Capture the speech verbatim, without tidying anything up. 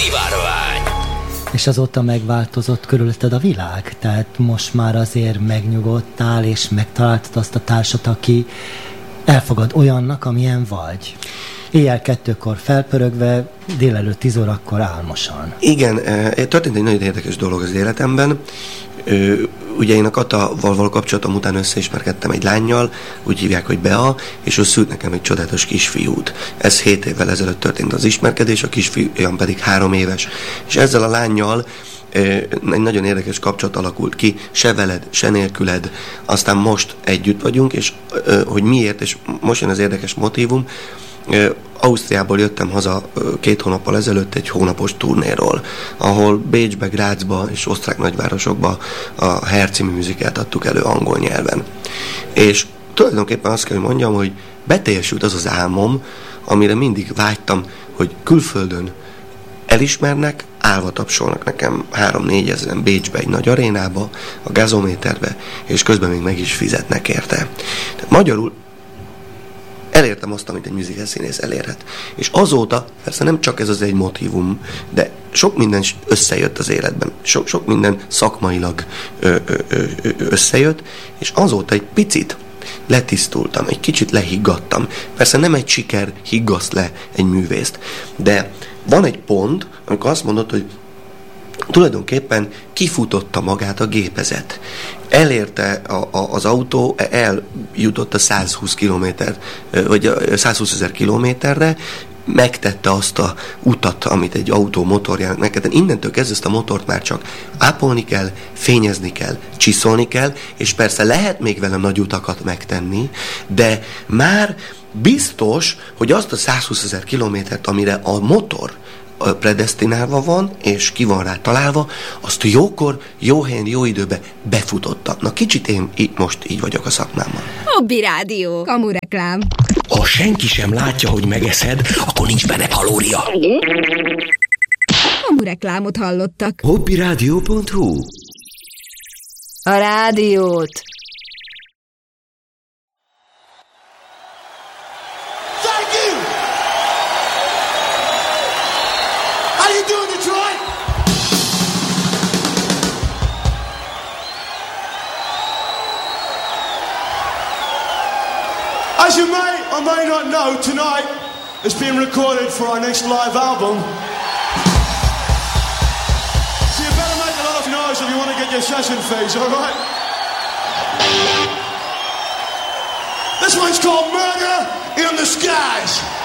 Szivárvány. És azóta megváltozott körülötted a világ? Tehát most már azért megnyugodtál, és megtaláltad azt a társat, aki elfogad olyannak, amilyen vagy. Éjjel kettőkor felpörögve, délelőtt tíz órakor álmosan. Igen, történt egy nagyon érdekes dolog az életemben. Ugye én a Katával való kapcsolatom után összeismerkedtem egy lánnyal, úgy hívják, hogy Bea, és ő szült nekem egy csodálatos kisfiút. Ez hét évvel ezelőtt történt az ismerkedés, a kisfiúm pedig három éves. És ezzel a lánnyal egy nagyon érdekes kapcsolat alakult ki, se veled, se nélküled. Aztán most együtt vagyunk, és hogy miért, és most jön az érdekes motívum. Ausztriából jöttem haza két hónappal ezelőtt egy hónapos turnéról, ahol Bécsbe, Grazba és osztrák nagyvárosokba a Hair című műzikát adtuk elő angol nyelven. És tulajdonképpen azt kell, hogy mondjam, hogy beteljesült az az álmom, amire mindig vágytam, hogy külföldön elismernek, állva tapsolnak nekem három-négy ezeren Bécsbe egy nagy arénába, a gazométerbe, és közben még meg is fizetnek érte. Tehát magyarul elértem azt, amit egy musical színész elérhet. És azóta, persze nem csak ez az egy motívum, de sok minden összejött az életben. Sok, sok minden szakmailag ö, ö, ö, összejött, és azóta egy picit letisztultam, egy kicsit lehiggadtam. Persze nem egy siker higgaszt le egy művészt, de van egy pont, amikor azt mondod, hogy tulajdonképpen kifutotta magát a gépezet. Elérte a, a, az autó, eljutott a százhúsz kilométer, vagy a százhúszezer kilométerre, megtette azt a utat, amit egy autó motorjának megtett. Innentől kezdve ezt a motort már csak ápolni kell, fényezni kell, csiszolni kell, és persze lehet még vele nagy utakat megtenni, de már biztos, hogy azt a százhúszezer kilométert, amire a motor predesztinálva van, és ki van rá találva, azt jókor, jó helyen, jó időben befutotta. Na kicsit én így, most így vagyok a szakmámmal. Hobby Rádió. Kamureklám. Ha senki sem látja, hogy megeszed, akkor nincs benne kalória. Kamureklámot hallottak. hobbyradio pont hu. A rádiót. As you may or may not know, tonight is being recorded for our next live album. So you better make a lot of noise if you want to get your session fees, alright? This one's called Murder in the Skies.